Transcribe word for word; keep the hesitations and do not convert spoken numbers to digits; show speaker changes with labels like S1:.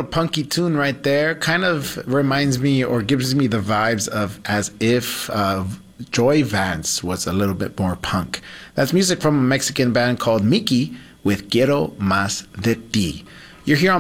S1: little punky tune right there. Kind of reminds me or gives me the vibes of as if uh, Joy Vance was a little bit more punk. That's music from a Mexican band called Miki with Quiero Más de Ti. You're here on